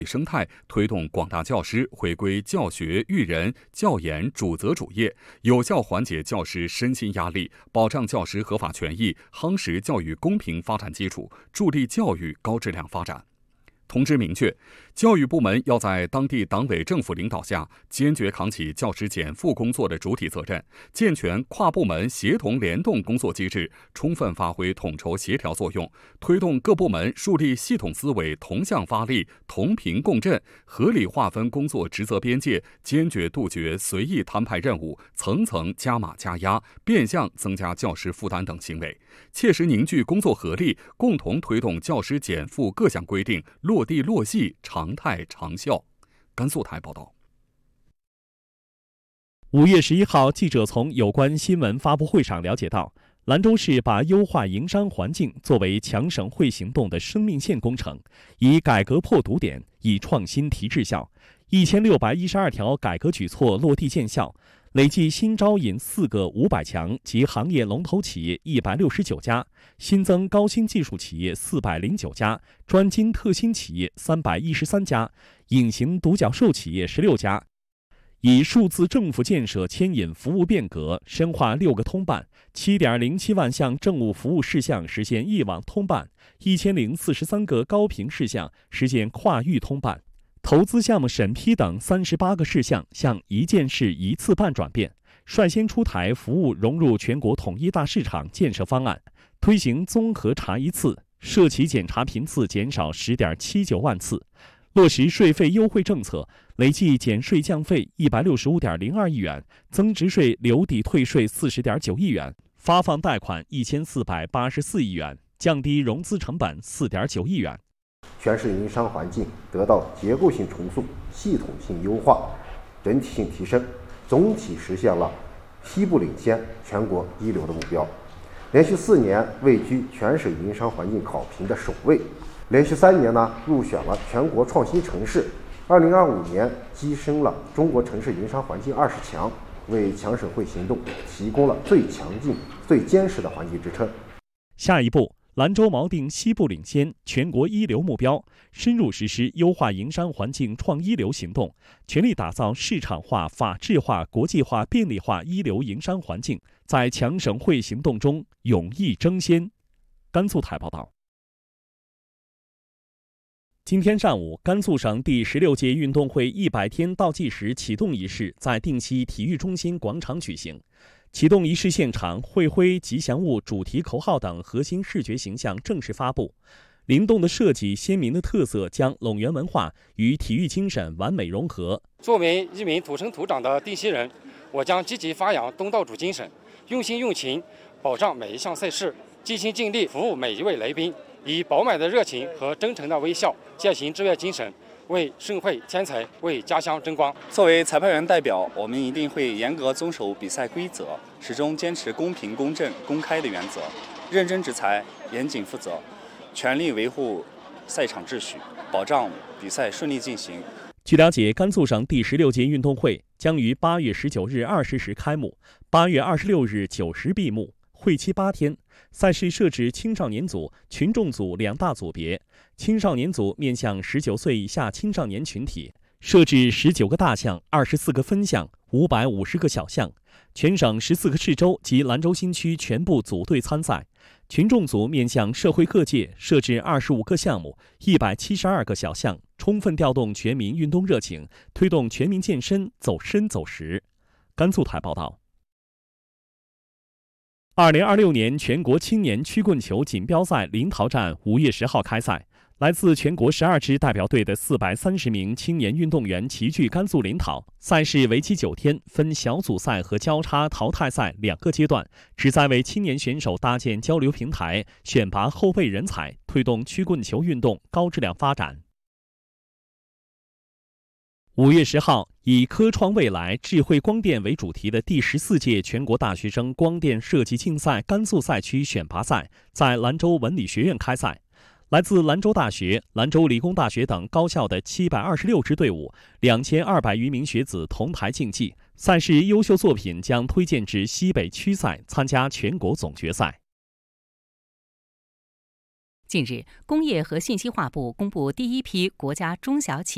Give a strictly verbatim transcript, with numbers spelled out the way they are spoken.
生态，推动广大教师回归教学育人、教研主责主业，有效缓解教师身心压力，保障教师合法权益，夯实教育公平发展基础，助力教育高质量发展。通知明确，教育部门要在当地党委政府领导下，坚决扛起教师减负工作的主体责任，健全跨部门协同联动工作机制，充分发挥统筹协调作用，推动各部门树立系统思维同向发力、同频共振，合理划分工作职责边界，坚决杜绝随意摊派任务、层层加码加压、变相增加教师负担等行为，切实凝聚工作合力，共同推动教师减负各项规定落地落细、常态长效。甘肃台报道。 五月十一号，记者从有关新闻发布会上了解到，兰州市把优化营商环境作为强省会行动的生命线工程，以改革破堵点，以创新提质效，一千六百一十二条改革举措落地见效，累计新招引四个五百强及行业龙头企业一百六十九家，新增高新技术企业四百零九家，专精特新企业三百一十三家，隐形独角兽企业十六家。以数字政府建设牵引服务变革，深化六个通办，七点零七万项政务服务事项实现一网通办，一千零四十三个高频事项实现跨域通办。投资项目审批等三十八个事项向一件事一次办转变，率先出台服务融入全国统一大市场建设方案，推行综合查一次，涉企检查频次减少十点七九万次，落实税费优惠政策，累计减税降费一百六十五点零二亿元，增值税留抵退税四十点九亿元，发放贷款一千四百八十四亿元，降低融资成本四点九亿元。 全市营商环境得到结构性重塑、系统性优化、整体性提升，总体实现了西部领先、全国一流的目标。连续四年位居全省营商环境考评的首位，连续三年呢入选了全国创新城市。二零二五年跻身了中国城市营商环境二十强，为强省会行动提供了最强劲、最坚实的环境支撑。 下一步，兰州锚定西部领先、全国一流目标，深入实施优化营商环境创一流行动，全力打造市场化、法治化、国际化、便利化一流营商环境，在强省会行动中勇毅争先。甘肃台报道。今天上午，甘肃省第十六届运动会一百天倒计时启动仪式在定西体育中心广场举行。启动仪式现场，会徽、吉祥物、主题口号等核心视觉形象正式发布。灵动的设计、鲜明的特色将陇源文化与体育精神完美融合。 作为一名土生土长的定西人，我将积极发扬东道主精神，用心用情保障每一项赛事，尽心尽力服务每一位来宾，以饱满的热情和真诚的微笑践行志愿精神，为盛会添彩，为家乡争光。 作为裁判员代表，我们一定会严格遵守比赛规则，始终坚持公平、公正、公开的原则，认真执裁，严谨负责，全力维护赛场秩序，保障比赛顺利进行。 据了解，甘肃省第十六届运动会将于八月十九日二十时开幕，八月二十六日九时闭幕，会期八天。赛事设置青少年组、群众组两大组别，青少年组面向十九岁以下青少年群体，设置十九个大项、二十四个分项、五百五十个小项，全省十四个市州及兰州新区全部组队参赛。群众组面向社会各界，设置二十五个项目、一百七十二个小项，充分调动全民运动热情，推动全民健身走深走实。甘肃台报道。二零二六年全国青年曲棍球锦标赛临洮站五月十号开赛，来自全国十二支代表队的四百三十名青年运动员齐聚甘肃临洮。赛事为期九天，分小组赛和交叉淘汰赛两个阶段，旨在为青年选手搭建交流平台，选拔后备人才，推动曲棍球运动高质量发展。五月十号，以科创未来智慧光电为主题的第十四届全国大学生光电设计竞赛甘肃赛区选拔赛在兰州文理学院开赛。来自兰州大学、兰州理工大学等高校的七百二十六支队伍，两千二百余名学子同台竞技。赛事优秀作品将推荐至西北区赛参加全国总决赛。 近日，工业和信息化部公布第一批国家中小企